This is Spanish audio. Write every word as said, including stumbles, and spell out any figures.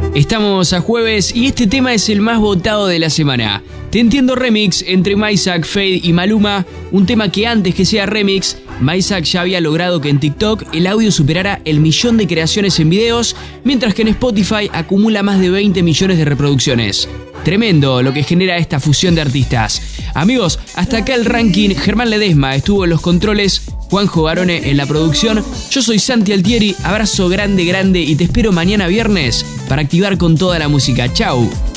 Estamos a jueves y este tema es el más votado de la semana. Te Entiendo Remix entre Maysak, Fade y Maluma, un tema que antes que sea remix, Maysak ya había logrado que en TikTok el audio superara el millón de creaciones en videos, mientras que en Spotify acumula más de veinte millones de reproducciones. Tremendo lo que genera esta fusión de artistas. Amigos, hasta acá el ranking. Germán Ledesma estuvo en los controles, Juanjo Barone en la producción. Yo soy Santi Altieri, abrazo grande grande y te espero mañana viernes para activar con toda la música. Chau.